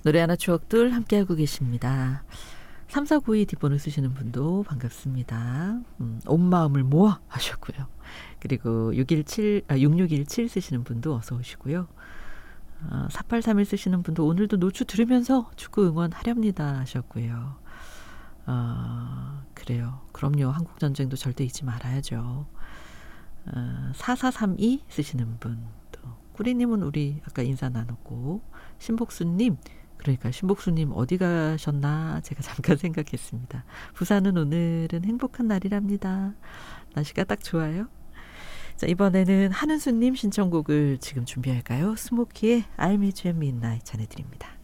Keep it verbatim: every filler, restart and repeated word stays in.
노래 하나 추억들 함께하고 계십니다. 삼사구이 뒷번호 쓰시는 분도 반갑습니다. 음, 온 마음을 모아 하셨고요. 그리고 육일칠, 아, 육육일칠 쓰시는 분도 어서 오시고요. 어, 사팔삼일 쓰시는 분도 오늘도 노추 들으면서 축구 응원하렵니다 하셨고요. 어, 그래요. 그럼요. 한국전쟁도 절대 잊지 말아야죠. 어, 사사삼이 쓰시는 분, 또 꾸리님은 우리 아까 인사 나눴고, 신복수님, 그러니까 신복수님 어디 가셨나 제가 잠깐 생각했습니다. 부산은 오늘은 행복한 날이랍니다. 날씨가 딱 좋아요. 자, 이번에는 한은수님 신청곡을 지금 준비할까요? 스모키의 I'll Meet You at Midnight 전해드립니다.